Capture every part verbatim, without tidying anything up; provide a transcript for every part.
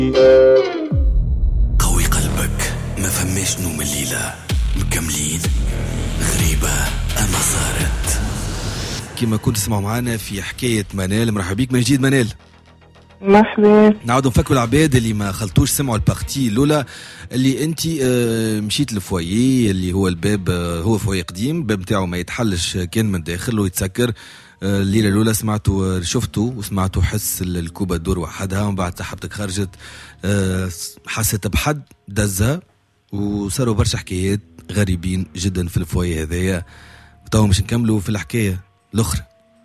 قوي قلبك، ما فماش نوم الليلة، مكملين غريبة أما صارت. كما كنت تسمعوا معنا في حكاية منال. مرحبا بيك من جديد منال. مرحبا. نعاودوا نفكروا العباد اللي ما خلطوش سمعوا البارتي الاولى اللي انت آه مشيت للفويي اللي هو الباب، آه هو فويي قديم، الباب نتاعو ما يتحلش، كان من داخل ويتسكر. آه الليله الاولى سمعتوا آه شفتوا وسمعتوا حس الكوبا تدور وحدها، ومن بعد صاحبتك خرجت آه حسيت بحد دزها، وصاروا برشا حكايات غريبين جدا في الفويي هذايا. تو مش نكملوا في الحكايه الاخرى.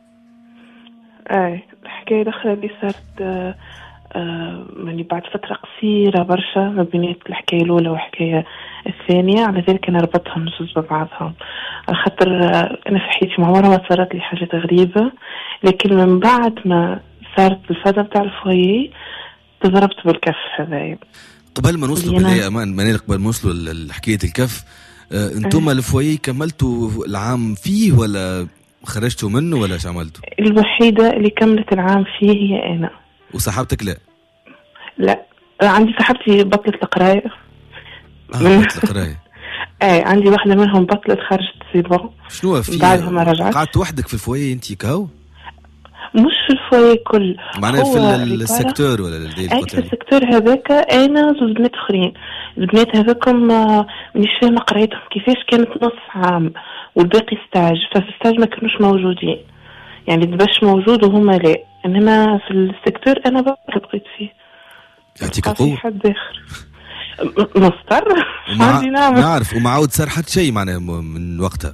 اي الحكايه الاخرى اللي صارت آه آه يعني بعد فتره قصيره برشا ما بين الحكايه الاولى والحكايه الثانيه، على ذلك انا ربطتهم نصوص ببعضهم. خاطر آه انا في حياتي ما عمرها ما صارت لي حاجات غريبه، لكن من بعد ما صارت الفضا بتاع الفويي تضربت بالكف هذايا. قبل ما نوصلوا بالله امان منال، قبل ما نوصلوا لحكايه الكف، آه انتم الفويي كملتوا العام فيه ولا خرجتوا منه ولا شو عملتوا؟ الوحيدة اللي كملت العام فيه هي أنا. وصاحبتك لا؟ لا، عندي صاحبتي بطلت القراية. اه بطلت القراية. اي عندي واحدة منهم بطلت خرجت سيبون. شنو في؟ بعدها ما رجعت. قعدت وحدك في الفوية انتي كاو؟ مش في الفوية كل. معناها في السكتور ولا الديل؟ اي في السكتور هذاك انا زوج بنات اخرين. البنات هذاكم مانيش فاهمة قرايتهم كيفاش، كانت نص عام والباقي ستاج، ففي الستاج ما كانوش موجودين، يعني الدبش موجود وهما لا، انما في السكتور انا بقيت فيه. يعطيك القوة. حد اخر مضطر ومع... نعرف. ومعاود صار حد شيء معناه من وقتها؟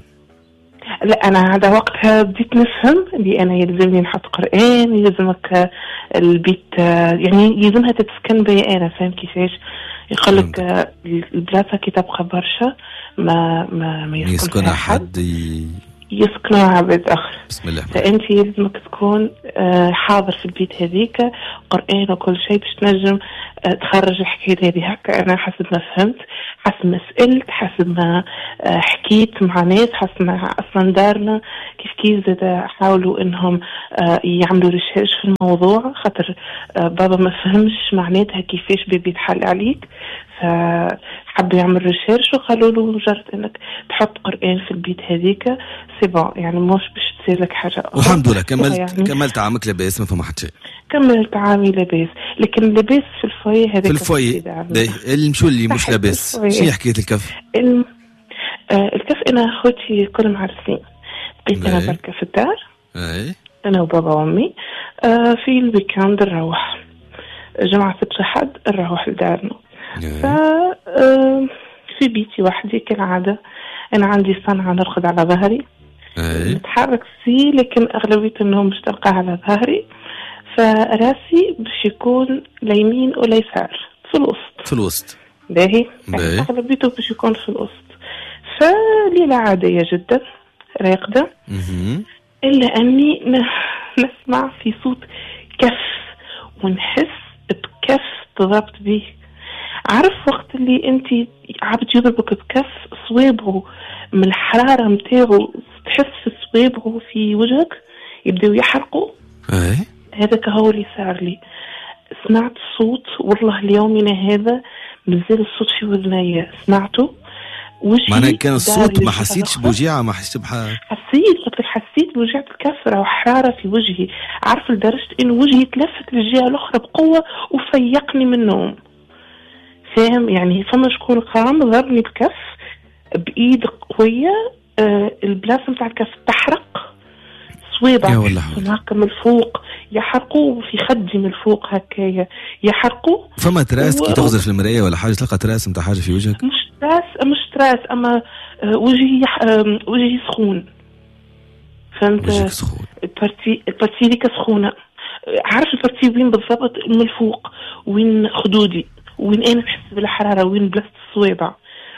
لا انا على وقتها بديت نفهم اللي انا يلزمني نحط قرآن، يلزمك البيت يعني يلزمها تتسكن بي انا، فاهم كيفاش؟ يقولك البلاصه كي تبقى برشا ما ما ما يسكنها حد ي... يسكنها عبد اخر. بسم الله. فانت يلزمك تكون حاضر في البيت هذيك، قرآن وكل شيء باش تنجم تخرج الحكايه هذه. هكا انا حسب ما فهمت، حسب ما سالت، حسب ما حكيت مع ناس، حسب ما اصلا دارنا كيف كيف زاد حاولوا انهم يعملوا ريسيرش في الموضوع، خاطر بابا ما فهمش معناتها كيفاش بيبي يتحل عليك، فحبوا يعمل ريسيرش وقالوا له مجرد انك تحط قرآن في البيت هذيك سي بون، يعني مش باش تصير لك حاجه. والحمد لله كملت يعني. كملت عامك لاباس ما فما حتى شيء. كملت عامي لاباس، لكن اللباس في الفويه هذاك في الفويه اللي مشوا اللي مش لاباس. شنو حكايه الكف؟ الم... آه الكف انا اخوتي كلهم عارفين، بقيت انا بركه في الدار. اي انا وبابا وامي. آه في الويكاند نروح جمعه سبت حد نروح لدارنا. ف آه في بيتي وحدي كالعاده، انا عندي صنعه نرقد على ظهري، نتحرك فيه لكن اغلبيه النوم مش تلقى على ظهري، فراسي باش يكون ليمين ولا يسار في الوسط. في الوسط باهي، اغلبيته باش يكون في الوسط. فليلة عادية جدا راقدة، الا اني نسمع في صوت كف ونحس بكف تضربت به. عارف وقت اللي انت عبد يضربك بكف صوابه من الحرارة متاعه، تحس في صوابه في وجهك يبدأوا يحرقوا. ايه هذاك هو اللي صار لي. سمعت صوت والله ليومنا هذا مازال الصوت في وذني، سمعته وجهي. معناه كان الصوت ما حسيتش بوجيعة؟ ما حسيت بحاجة؟ حسيت قلت لك حسيت بوجيعة الكفرة وحرارة في وجهي، عارف لدرجة إنه وجهي تلفت للجهة الأخرى بقوة وفيقني من النوم، فاهم يعني؟ فما شكون قام ضربني بكف بإيد قوية، آه البلاصة متاع الكف تحرق، صويبة هكا من الفوق يحرقوا، في خدي من الفوق هكايا يحرقوا. فما تراس و... كي تغزر في المراية ولا حاجة تلقى تراس متاع حاجة في وجهك؟ مش تراس مش تراس أما وجهي يح... وجهي سخون، فهمت؟ وجهك سخون. البارتي البارتي ديك سخونة، عارف البارتي وين بالضبط؟ من الفوق، وين خدودي، وين أنا نحس بالحرارة، وين بلاصة الصوابع.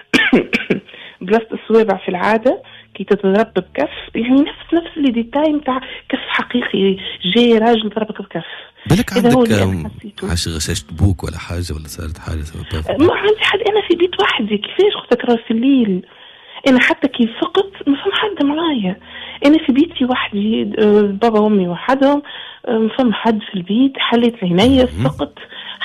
بلاصة الصوابع في العادة كي تتضرب بكف يعني نفس نفس اللي ديتاي متاع كف حقيقي، جاي راجل ضربك بكف. بالك عندك حاجة غشاشة بوك ولا حاجة ولا صارت حاجة سبب؟ ما عندي حد، أنا في بيت وحدي، كيفاش قلت لك في الليل أنا حتى كي فقت ما فهم حد معايا، أنا في بيتي وحدي، بابا وأمي وحدهم، ما فهم حد في البيت، حليت عيني فقت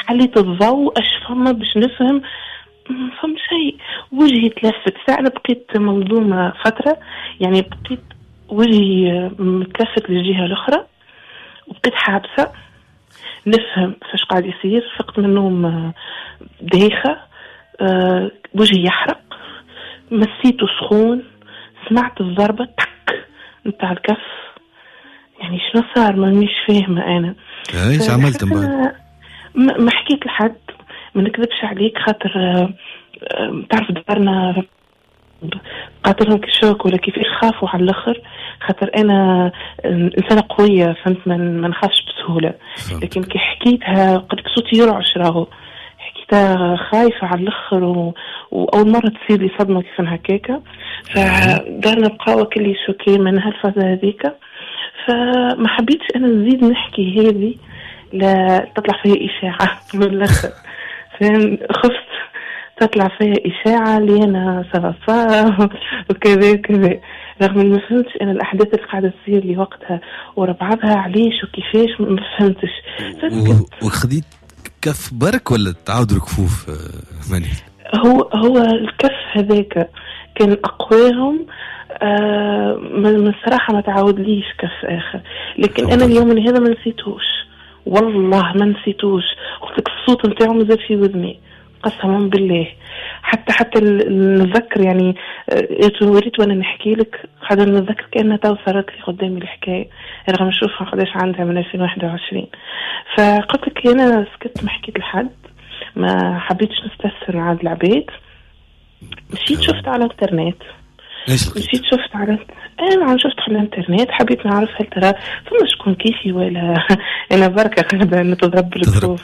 حليت الضوء اش فما باش نفهم فهم شيء. وجهي تلفت ساعة بقيت مصدومة فترة، يعني بقيت وجهي متلفت للجهة الأخرى وبقيت حابسة نفهم فاش قاعد يصير. فقت من النوم دايخة، أه وجهي يحرق، مسيته سخون، سمعت الضربة تك نتاع الكف. يعني شنو صار ما مش فاهمة أنا. ايش عملت بعد؟ ما حكيت لحد، ما نكذبش عليك، خاطر أه أه تعرف دارنا قاتلهم كشوك ولا كيف يخافوا على الاخر. خاطر انا انسانه قويه، فهمت، ما نخافش بسهوله. لكن كي حكيتها قلت صوتي يرعش، راهو حكيتها خايفه على الاخر و... واول مره تصير لي صدمه كيف هكاكا. فدارنا بقاوه كل شوكي من هالفازه هذيك. فما حبيتش انا نزيد نحكي هذه لا تطلع فيها اشاعه من الاخر، فهم، خفت تطلع فيها إشاعة اللي أنا سبصة وكذا وكذا، رغم أن ما فهمتش أنا الأحداث اللي قاعدة تصير لي وقتها ورا بعضها علاش وكيفاش، ما فهمتش. وخديت كف برك ولا تعاود الكفوف ماني؟ هو هو الكف هذاك كان أقواهم. آه من الصراحة ما تعاود ليش كف آخر، لكن أنا اليوم من هذا ما نسيتوش، والله ما نسيتوش. قلت لك الصوت نتاعو مازال في وذني قسما بالله. حتى حتى نتذكر يعني وريت وانا نحكي لك قاعده نتذكر كأنها تو صارت لي قدامي الحكايه، رغم نشوفها قداش عندها من ألفين وواحد وعشرين. فقلت لك انا سكت ما حكيت لحد، ما حبيتش نستفسر عن العباد. مشيت شفت على الانترنت، مشيت شفت على انا شفت على الانترنت، حبيت نعرف هل ترى ثم شكون كيفي ولا انا بركه قاعده نتضرب بالكروف.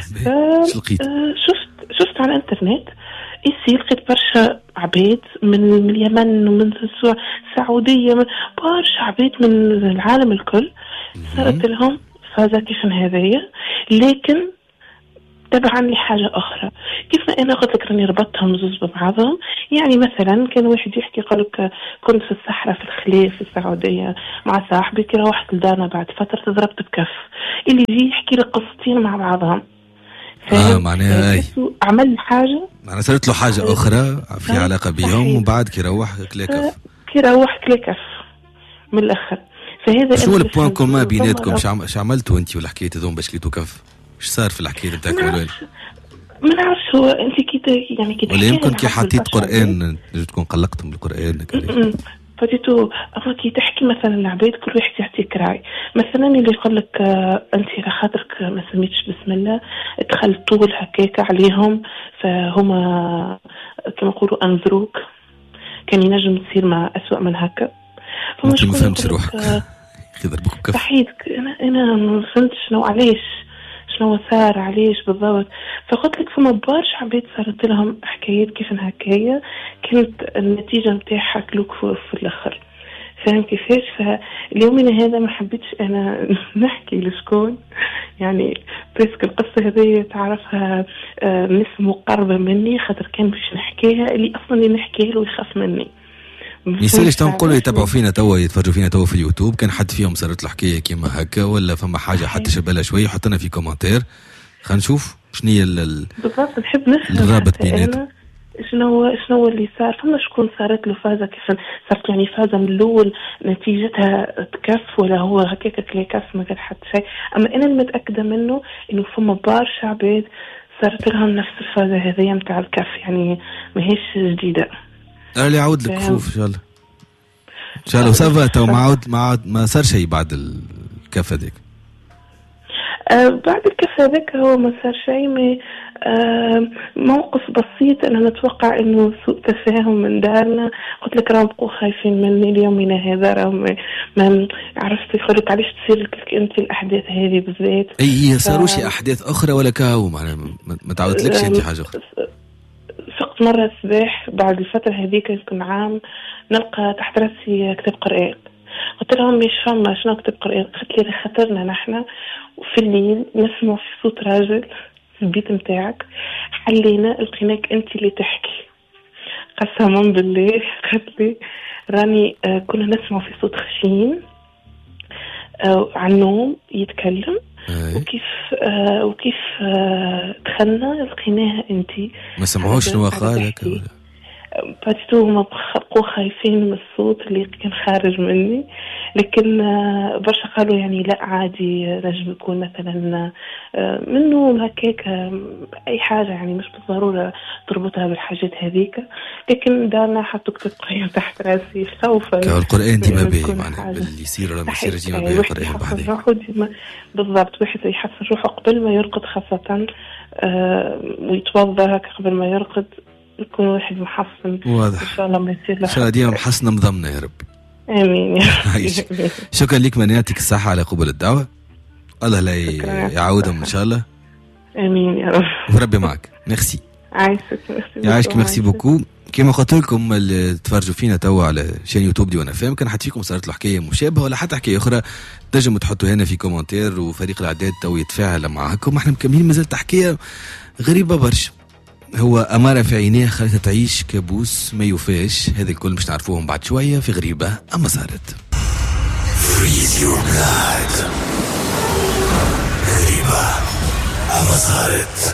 شفت شفت على الانترنت يصير لقيت برشا عباد من اليمن ومن السعوديه، من برشا عباد من العالم الكل صارت لهم فازة كيف هذايا. لكن تبعا لحاجة أخرى، كيف ما أنا قلت لك راني ربطتهم زوز ببعضهم. يعني مثلا كان واحد يحكي قالك كنت في الصحراء في الخليف في السعودية مع صاحبي، كي روحت لدارنا بعد فترة تضربت بكف، اللي يجي يحكي لك قصتين مع بعضهم. اه معناها اي عمل حاجة، معناها صارت له حاجة أخرى في علاقة بيهم، وبعد كي روح كلا كف كي روح كلا كف من الآخر. فهذا شو البوان كومان بيناتكم؟ شو عملتوا انت والحكاية هذوم باش كليتوا كف؟ ايش صار في الحكاية بتاعك ولا ما نعرفش؟ هو انت كي يعني كي ولا يمكن كي حطيت قرآن تكون قلقتم بالقرآن فاتيتو أما كي تحكي مثلا العباد كل واحد يعطيك راي. مثلا اللي يقول لك آه انت على خاطرك ما سميتش بسم الله دخلت طول هكاك عليهم فهما كما يقولوا انذروك، كان ينجم تصير مع أسوأ من هكا. فمش ما فهمتش روحك آه ضربك كف. صحيت انا انا ما فهمتش شنو علاش شنو صار علاش بالضبط. فقلت لك فما برشا عباد صارت لهم حكايات كيف هكايا كانت النتيجه نتاعها كلوك في الاخر، فاهم كيفاش؟ فاليومين هذا ما حبيتش انا نحكي لشكون، يعني بس القصه هذه تعرفها ناس مقربه مني، خاطر كان باش نحكيها اللي اصلا اللي نحكيها له يخاف مني. يسالش تنقولوا يتابعوا فينا توا يتفرجوا فينا توا في اليوتيوب، كان حد فيهم صارت له حكايه كيما هكا ولا فما حاجه حتى شبالها شويه حطنا في كومنتير خلينا نشوف شنو هي بالضبط. نحب نفهم الرابط بيناتهم شنو شنو اللي صار. فما شكون صارت له فازه كيف صارت يعني فازه من الاول نتيجتها تكف ولا هو هكاك كلي كف ما قال حتى شيء. اما انا المتاكده منه انه فما برشا عباد صارت لهم نفس الفازه هذه نتاع الكف، يعني ماهيش جديده. اللي عاود لك كفوف ان شاء الله ان شاء الله سافا تو ما عاود ما عاود ما صار شيء بعد الكف هذاك. آه بعد الكف هذاك هو ما صار شيء، ما آه موقف بسيط. انا نتوقع انه سوء تفاهم من دارنا. قلت لك راهم بقوا خايفين مني اليومين هذا، راهم ما عرفت يقولك علاش تصير لك انت الاحداث هذه بالذات. اي صاروا شي احداث اخرى ولا كاو معناها ما تعودتلكش انت حاجه اخرى؟ فقت مرة الصباح بعد الفترة هذيك يمكن عام نلقى تحت راسي كتاب قرآن. قلت لهم مش فما شنو كتاب قرآن؟ قلت لي خاطرنا نحن وفي الليل نسمع في صوت راجل في البيت متاعك، حلينا لقيناك انت اللي تحكي. قسما بالله قلت لي راني آه كنا نسمع في صوت خشين آه عن نوم يتكلم، وكيف آه وكيف آه دخلنا لقيناها انتي ما سمعوش شنو قالك ولا باتو هما بقوا خايفين من الصوت اللي كان خارج مني، لكن برشا قالوا يعني لا عادي نجم يكون مثلا منه هكاك اي حاجه، يعني مش بالضروره تربطها بالحاجات هذيك، لكن دارنا حطوا كتب قيم تحت راسي خوفا. القران ديما باهي معناها اللي يصير ولا ما يصير ديما باهي القران بعدين بالضبط. واحد يحسن روحه قبل ما يرقد خاصه آه ويتوضا قبل ما يرقد يكون واحد محصن. واضح. ان شاء الله ما يصير له ان شاء الله ديما محصنه مضمنه يا ربي. امين يا رب. شكرا لك من يعطيك الصحه على قبول الدعوه، الله لا يعاودهم ان شاء الله. امين يا رب وربي معك. ميرسي. عايشك. يعيشك. ميرسي بوكو. كما قلت لكم اللي تفرجوا فينا توا على شان يوتيوب دي وانا فاهم كان حد فيكم صارت له حكايه مشابهه ولا حتى حكايه اخرى تنجموا تحطوا هنا في كومنتير وفريق الاعداد تو يتفاعل معاكم. احنا مكملين مازالت حكايه غريبه برشا. هو أمارة في عينيه خلتها تعيش كابوس ما يوفاش. هذا الكل مش نعرفوهم بعد شوية في غريبة أما صارت. غريبة أما صارت.